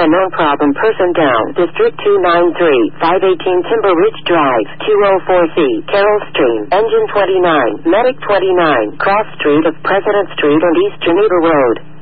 unknown problem person down. District 293, 518 Timber Ridge Drive, 204C, Carroll Stream, Engine 29, Medic 29, Cross Street of President Street and East Geneva Road.